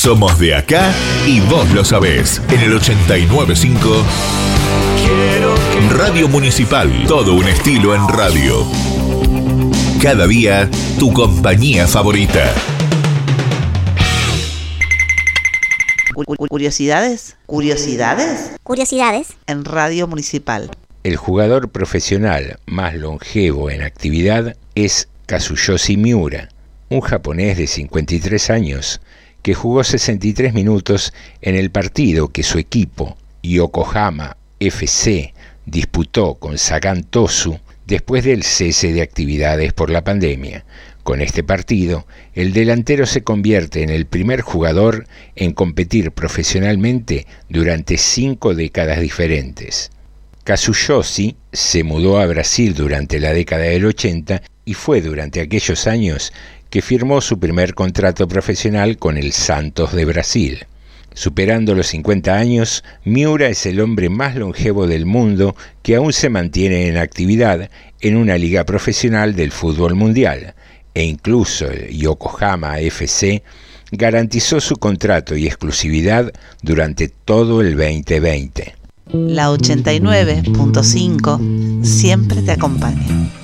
Somos de acá y vos lo sabés. En el 89.5 Radio Municipal. Todo un estilo en radio. Cada día, tu compañía favorita. ¿Curiosidades? ¿Curiosidades? Curiosidades En Radio Municipal. El jugador profesional más longevo en actividad es Kazuyoshi Miura, un japonés de 53 años que jugó 63 minutos en el partido que su equipo, Yokohama FC, disputó con Sagan Tosu después del cese de actividades por la pandemia. Con este partido, el delantero se convierte en el primer jugador en competir profesionalmente durante 5 décadas diferentes. Kazuyoshi se mudó a Brasil durante la década del 80 y fue durante aquellos años que firmó su primer contrato profesional con el Santos de Brasil. Superando los 50 años, Miura es el hombre más longevo del mundo que aún se mantiene en actividad en una liga profesional del fútbol mundial, e incluso el Yokohama FC garantizó su contrato y exclusividad durante todo el 2020. La 89.5 siempre te acompaña.